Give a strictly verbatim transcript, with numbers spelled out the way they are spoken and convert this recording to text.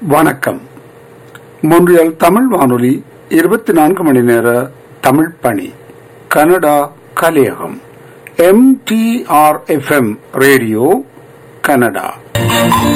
வணக்கம். மொன்றியல் தமிழ் வானொலி இருபத்தி நான்கு மணி நேர தமிழ் பணி. Canada கலையகம். M D R F M radio Canada.